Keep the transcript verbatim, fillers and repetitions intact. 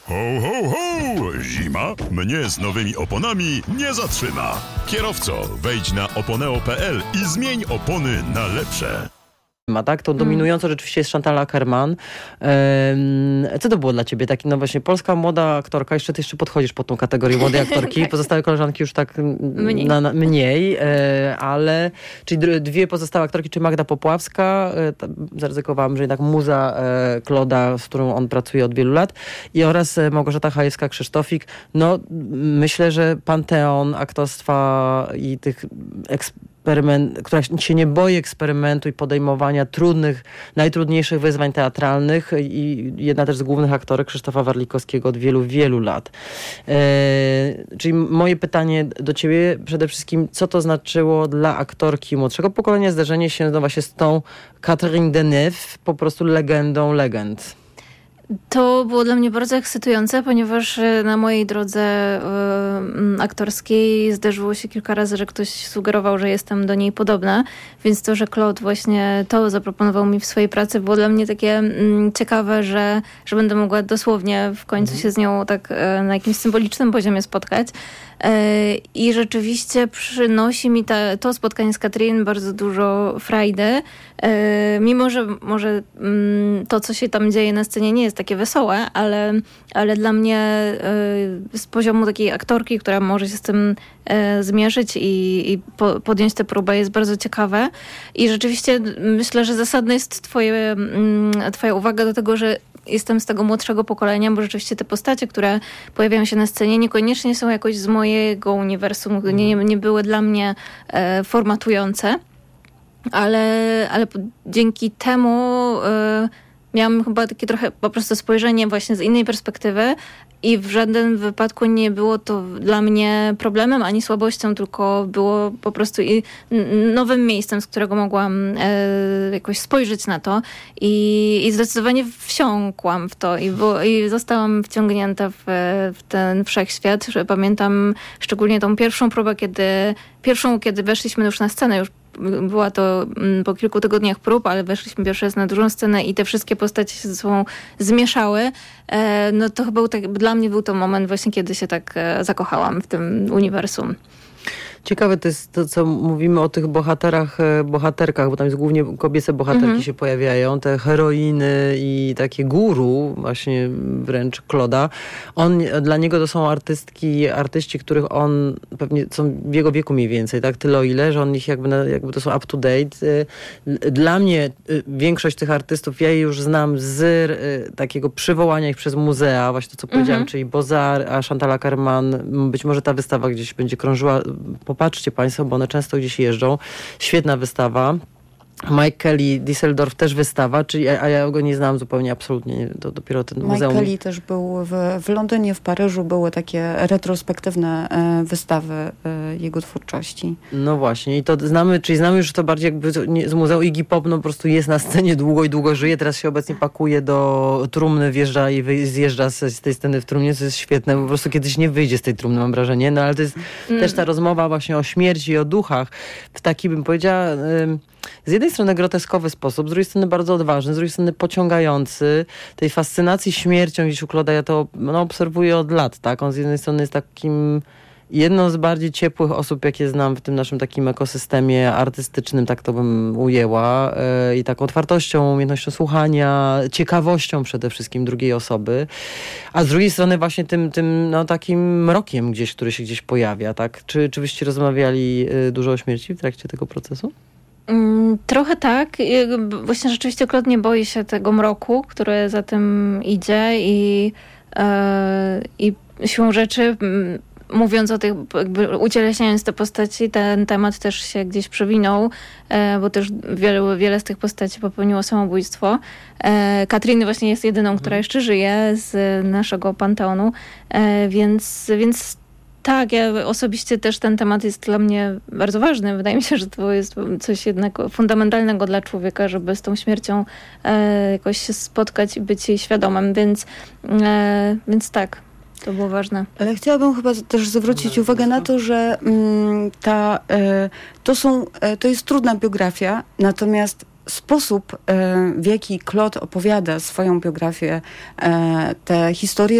Ho, ho, ho! Zima mnie z nowymi oponami nie zatrzyma. Kierowco, wejdź na oponeo kropka pe el i zmień opony na lepsze. Ma, tak? To dominująco mm. rzeczywiście jest Chantal Akerman. Ehm, co to było dla ciebie? Taki, no właśnie, polska młoda aktorka, jeszcze ty jeszcze podchodzisz pod tą kategorię młodej aktorki, tak. Pozostałe koleżanki już tak mniej, na, na, mniej e, ale czyli dwie pozostałe aktorki, czy Magda Popławska, e, ta, zaryzykowałam, że jednak muza e, Kloda, z którą on pracuje od wielu lat, i oraz e, Małgorzata Chajewska-Krzysztofik. No, myślę, że panteon aktorstwa i tych eksperymentów, która się nie boi eksperymentu i podejmowania trudnych, najtrudniejszych wyzwań teatralnych, i jedna też z głównych aktorek, Krzysztofa Warlikowskiego, od wielu, wielu lat. E, czyli moje pytanie do ciebie przede wszystkim, co to znaczyło dla aktorki młodszego pokolenia zderzenie się no właśnie z tą Catherine Deneuve, po prostu legendą legend? To było dla mnie bardzo ekscytujące, ponieważ na mojej drodze y, aktorskiej zdarzyło się kilka razy, że ktoś sugerował, że jestem do niej podobna, więc to, że Claude właśnie to zaproponował mi w swojej pracy, było dla mnie takie mm, ciekawe, że, że będę mogła dosłownie w końcu się z nią tak y, na jakimś symbolicznym poziomie spotkać. I rzeczywiście przynosi mi ta, to spotkanie z Katrin bardzo dużo frajdy. Mimo, że może to, co się tam dzieje na scenie, nie jest takie wesołe, ale, ale dla mnie z poziomu takiej aktorki, która może się z tym zmierzyć i, i po, podjąć tę próbę, jest bardzo ciekawe. I rzeczywiście myślę, że zasadna jest twoje, twoja uwaga do tego, że jestem z tego młodszego pokolenia, bo rzeczywiście te postacie, które pojawiają się na scenie, niekoniecznie są jakoś z mojego uniwersum, nie, nie były dla mnie e, formatujące, ale, ale dzięki temu e, miałam chyba takie trochę po prostu spojrzenie właśnie z innej perspektywy i w żadnym wypadku nie było to dla mnie problemem ani słabością, tylko było po prostu i nowym miejscem, z którego mogłam e, jakoś spojrzeć na to i, i zdecydowanie wsiąkłam w to i, było, i zostałam wciągnięta w, w ten wszechświat. Pamiętam szczególnie tą pierwszą próbę, kiedy pierwszą, kiedy weszliśmy już na scenę, już była to po kilku tygodniach prób, ale weszliśmy pierwszy raz na dużą scenę i te wszystkie postacie się ze sobą zmieszały. No to chyba był tak, dla mnie był to moment właśnie, kiedy się tak zakochałam w tym uniwersum. Ciekawe to jest to, co mówimy o tych bohaterach, bohaterkach, bo tam jest głównie kobiece bohaterki mhm. się pojawiają, te heroiny i takie guru, właśnie wręcz Claude'a. On, dla niego to są artystki, artyści, których on pewnie są w jego wieku mniej więcej, tak? Tyle o ile, że on ich jakby, jakby to są up to date. Dla mnie większość tych artystów, ja je już znam z takiego przywołania ich przez muzea, właśnie to, co mhm. powiedziałam, czyli Beaux-Arts, a Chantal Akerman, być może ta wystawa gdzieś będzie krążyła. Popatrzcie państwo, bo one często gdzieś jeżdżą. Świetna wystawa. Mike Kelly, Düsseldorf też wystawa, czyli, a ja go nie znam zupełnie, absolutnie. To dopiero ten Mike muzeum. Kelly też był w, w Londynie, w Paryżu były takie retrospektywne e, wystawy e, jego twórczości. No właśnie i to znamy, czyli znamy już to bardziej jakby z Muzeum Iggy Pop, no po prostu jest na scenie długo i długo żyje, teraz się obecnie pakuje do trumny, wjeżdża i wy, zjeżdża z, z tej sceny w trumnie, co jest świetne, po prostu kiedyś nie wyjdzie z tej trumny, mam wrażenie, no ale to jest mm. też ta rozmowa właśnie o śmierci i o duchach w taki, bym powiedziała, y, z jednej strony groteskowy sposób, z drugiej strony bardzo odważny, z drugiej strony pociągający. Tej fascynacji śmiercią gdzieś u Claude'a ja to no, obserwuję od lat, tak? On z jednej strony jest takim jedną z bardziej ciepłych osób, jakie znam w tym naszym takim ekosystemie artystycznym, tak to bym ujęła. Yy, I taką otwartością, umiejętnością słuchania, ciekawością przede wszystkim drugiej osoby. A z drugiej strony właśnie tym, tym no, takim mrokiem gdzieś, który się gdzieś pojawia, tak? Czy, czy byście rozmawiali yy, dużo o śmierci w trakcie tego procesu? Trochę tak. Właśnie rzeczywiście Claude nie boi się tego mroku, który za tym idzie i, e, i siłą rzeczy, mówiąc o tych, jakby ucieleśniając te postaci, ten temat też się gdzieś przewinął, e, bo też wiele, wiele z tych postaci popełniło samobójstwo. E, Katrin właśnie jest jedyną, która jeszcze żyje z naszego panteonu, e, więc, więc tak, ja osobiście też ten temat jest dla mnie bardzo ważny. Wydaje mi się, że to jest coś jednak fundamentalnego dla człowieka, żeby z tą śmiercią e, jakoś się spotkać i być jej świadomym, więc, e, więc tak, to było ważne. Ale chciałabym chyba też zwrócić uwagę na to, że mm, ta, e, to, są, e, to jest trudna biografia, natomiast sposób, e, w jaki Claude opowiada swoją biografię, e, te historie